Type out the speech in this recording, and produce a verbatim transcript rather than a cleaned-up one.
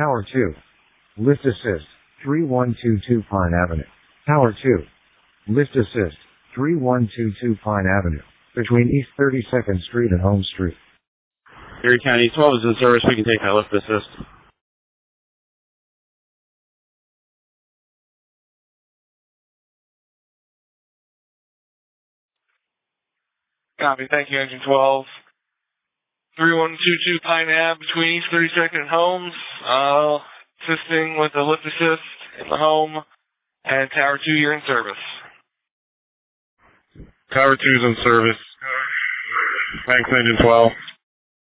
Tower two. Lift assist, three one two two Pine Avenue. Tower two. Lift assist, three one two two Pine Avenue, between East thirty-second Street and Home Street. Erie County twelve is in service. We can take that lift assist. Copy. Thank you, Engine twelve. three one two two Pine Ave between East thirty-second and Homes. Uh, assisting with the lift assist in the home. And Tower two, you're in service. Tower two's in service. Thanks, Engine twelve.